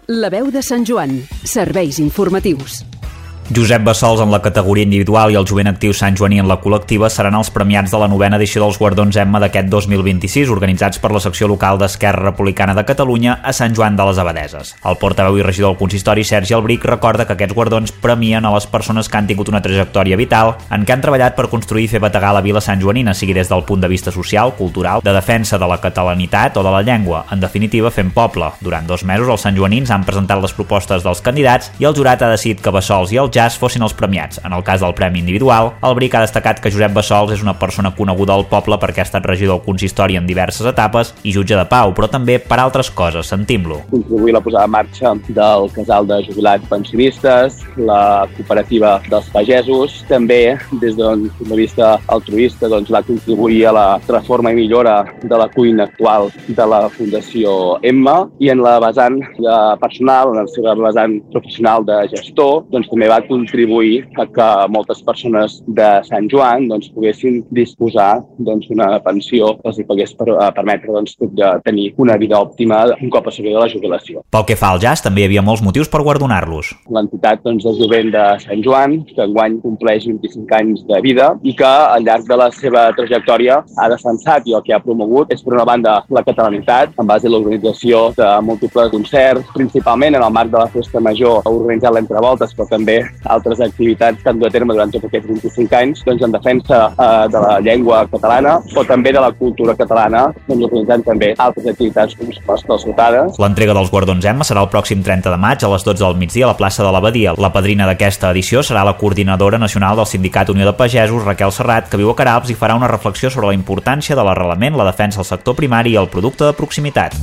La veu de Sant Joan. Serveis informatius. Josep Bassols en la categoria individual i el jovent actiu Sant Joaní en la col·lectiva seran els premiats de la 9ª edició dels Guardons Emma d'aquest 2026, organitzats per la secció local d'Esquerra Republicana de Catalunya a Sant Joan de les Abadeses. El portaveu i regidor del consistori, Sergi Albric, recorda que aquests guardons premien a les persones que han tingut una trajectòria vital en què han treballat per construir i fer bategar la vila santjoanina, sigui des del punt de vista social, cultural, de defensa de la catalanitat o de la llengua, en definitiva fent poble. Durant 2 mesos els santjoanins han presentat les propostes dels candidats i el jurat ha decidit que Bassols i el Jazz fossin els premiats. En el cas del premi individual, Albric ha destacat que Josep Bassols és una persona coneguda al poble perquè ha estat regidor del consistori en diverses etapes i jutge de pau, però també per altres coses. Sentim-lo. Contribuir a la posada en marxa del casal de jubilats pensionistes, la cooperativa dels pagesos, també des d'un punt de vista altruista va contribuir a la reforma i millora de la cuina actual de la Fundació Emma, i en la vessant personal, en la seva vessant professional de gestor, també va contribuir a que moltes persones de Sant Joan poguessin disposar d'una pensió que els pogués permetre de tenir una vida òptima un cop assolida la jubilació. Pel que fa al Jazz, també hi havia molts motius per guardonar-los. L'entitat de jovent de Sant Joan, que enguany compleix 25 anys de vida i que al llarg de la seva trajectòria ha defensat i el que ha promogut és, per una banda, la catalanitat, en base a l'organització de múltiples concerts, principalment en el marc de la Festa Major, ha organitzat l'Entrevoltes, però també altres activitats que han dut a terme durant tots aquests 25 anys en defensa de la llengua catalana, o també de la cultura catalana, organitzant també altres activitats com les calçotades. L'entrega dels Guardons Emma serà el pròxim 30 de maig a les 12 del migdia a la plaça de l'Abadia. La padrina d'aquesta edició serà la coordinadora nacional del Sindicat Unió de Pagesos, Raquel Serrat, que viu a Queralbs i farà una reflexió sobre la importància de l'arrelament, la defensa del sector primari i el producte de proximitat.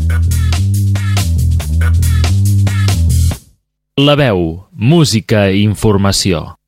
La veu, música i informació.